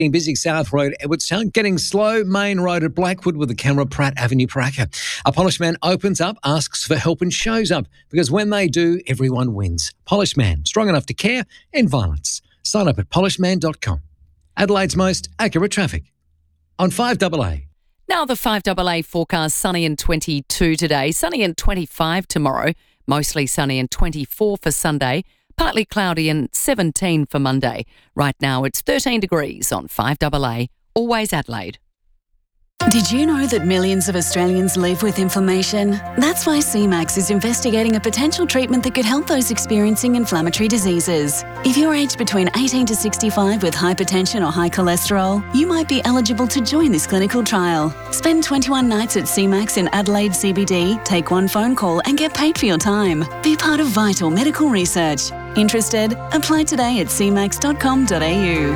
Busy South Road, Edwardstown. Getting slow, Main Road at Blackwood with the camera, Pratt Avenue, Paraka. A Polished Man opens up, asks for help and shows up because when they do, everyone wins. Polished Man, strong enough to care, end violence. Sign up at polishedman.com. Adelaide's most accurate traffic on 5AA. Now the 5AA forecast, sunny and 22 today, sunny and 25 tomorrow, mostly sunny and 24 for Sunday, partly cloudy and 17 for Monday. Right now it's 13 degrees on 5AA, always Adelaide. Did you know that millions of Australians live with inflammation? That's why CMAX is investigating a potential treatment that could help those experiencing inflammatory diseases. If you're aged between 18 to 65 with hypertension or high cholesterol, you might be eligible to join this clinical trial. Spend 21 nights at CMAX in Adelaide CBD, take one phone call and get paid for your time. Be part of vital medical research. Interested? Apply today at cmax.com.au.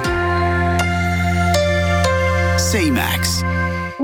CMAX.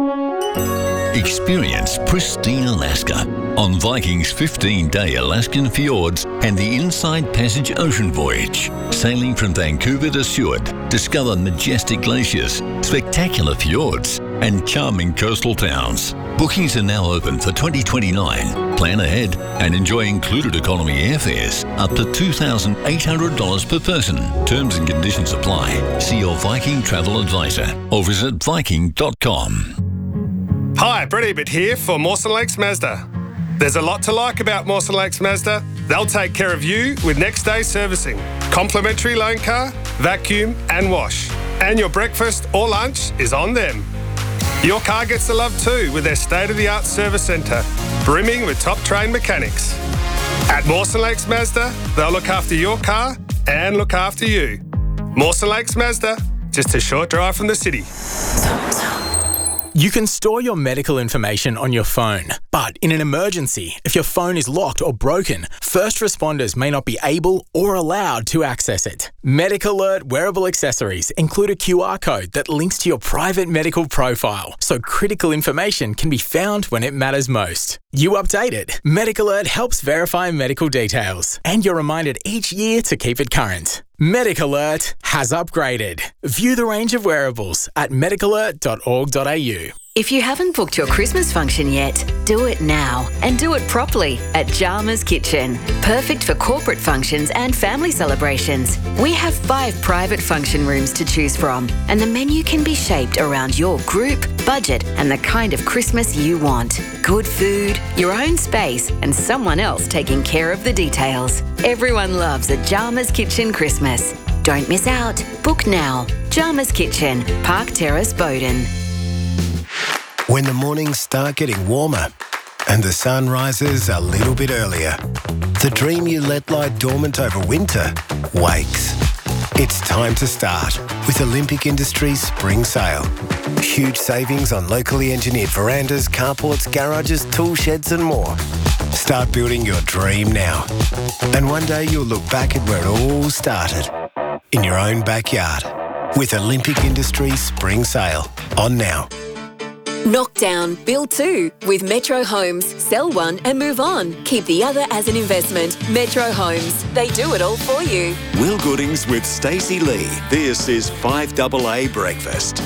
Experience pristine Alaska on Viking's 15-day Alaskan fjords and the Inside Passage ocean voyage. Sailing from Vancouver to Seward, discover majestic glaciers, spectacular fjords and charming coastal towns. Bookings are now open for 2029. Plan ahead and enjoy included economy airfares up to $2,800 per person. Terms and conditions apply. See your Viking travel advisor or visit viking.com. Hi, Brett Ebert here for Mawson Lakes Mazda. There's a lot to like about Mawson Lakes Mazda. They'll take care of you with next day servicing, complimentary loan car, vacuum and wash. And your breakfast or lunch is on them. Your car gets the love too with their state-of-the-art service centre, brimming with top-trained mechanics. At Mawson Lakes Mazda, they'll look after your car and look after you. Mawson Lakes Mazda, just a short drive from the city. You can store your medical information on your phone, but in an emergency, if your phone is locked or broken, first responders may not be able or allowed to access it. MedicAlert wearable accessories include a QR code that links to your private medical profile, so critical information can be found when it matters most. You update it. MedicAlert helps verify medical details, and you're reminded each year to keep it current. MedicAlert has upgraded. View the range of wearables at medicalert.org.au. If you haven't booked your Christmas function yet, do it now and do it properly at Jarmer's Kitchen. Perfect for corporate functions and family celebrations. We have 5 private function rooms to choose from, and the menu can be shaped around your group, budget, and the kind of Christmas you want. Good food, your own space, and someone else taking care of the details. Everyone loves a Jarmer's Kitchen Christmas. Don't miss out. Book now. Jarmer's Kitchen, Park Terrace, Bowden. When the mornings start getting warmer and the sun rises a little bit earlier, the dream you let lie dormant over winter wakes. It's time to start with Olympic Industries Spring Sale. Huge savings on locally engineered verandas, carports, garages, tool sheds and more. Start building your dream now. And one day you'll look back at where it all started, in your own backyard, with Olympic Industries Spring Sale on now. Knock down, build 2 with Metro Homes. Sell one and move on. Keep the other as an investment. Metro Homes. They do it all for you. Will Goodings with Stacey Lee. This is 5AA Breakfast.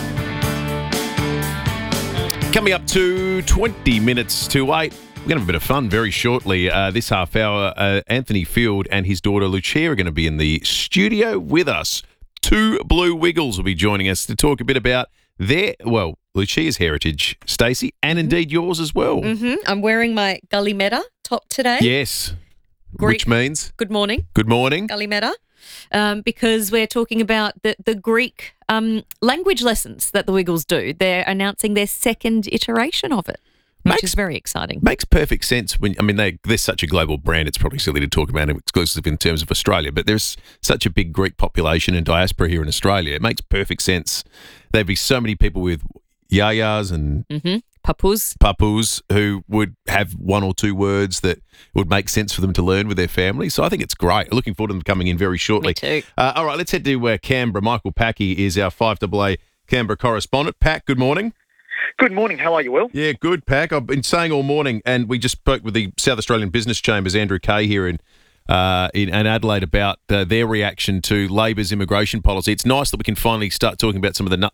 Coming up to 20 minutes to 8. We're going to have a bit of fun very shortly. This half hour, Anthony Field and his daughter Lucia are going to be in the studio with us. 2 Blue Wiggles will be joining us to talk a bit about Lucia's heritage, Stacey, and indeed yours as well. Mm-hmm. I'm wearing my Galimeta top today. Yes, Greek, which means? Good morning. Good morning. Galimeta, because we're talking about the Greek language lessons that the Wiggles do. They're announcing their 2nd iteration of it, which is very exciting. Makes perfect sense. They're such a global brand, it's probably silly to talk about them exclusive in terms of Australia, but there's such a big Greek population and diaspora here in Australia. It makes perfect sense. There'd be so many people with yayas and papus who would have 1 or 2 words that would make sense for them to learn with their family. So I think it's great. Looking forward to them coming in very shortly. Me too. All right, let's head to Canberra. Michael Packy is our 5AA Canberra correspondent. Pack, good morning. Good morning. How are you, Will? Yeah, good, Pack. I've been saying all morning, and we just spoke with the South Australian Business Chamber's Andrew Kay here, and in Adelaide about their reaction to Labor's immigration policy. It's nice that we can finally start talking about some of the